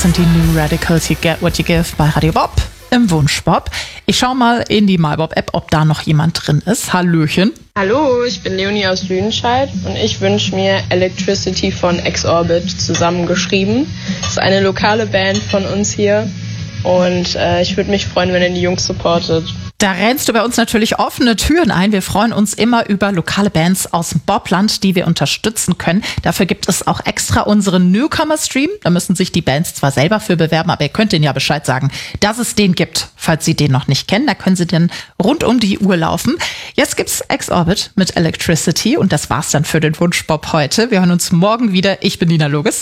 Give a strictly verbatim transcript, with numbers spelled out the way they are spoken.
sind die New Radicals, You Get What You Give bei Radio Bob im Wunschbob. Ich schaue mal in die MyBob-App, ob da noch jemand drin ist. Hallöchen. Hallo, ich bin Leonie aus Lüdenscheid und ich wünsche mir Electricity von X-Orbit zusammengeschrieben. Das ist eine lokale Band von uns hier und äh, ich würde mich freuen, wenn ihr die Jungs supportet. Da rennst du bei uns natürlich offene Türen ein. Wir freuen uns immer über lokale Bands aus dem Bobland, die wir unterstützen können. Dafür gibt es auch extra unseren Newcomer-Stream. Da müssen sich die Bands zwar selber für bewerben, aber ihr könnt denen ja Bescheid sagen, dass es den gibt, falls sie den noch nicht kennen. Da können sie dann rund um die Uhr laufen. Jetzt gibt's X-Orbit mit Electricity und das war's dann für den Wunschbob heute. Wir hören uns morgen wieder. Ich bin Nina Loges.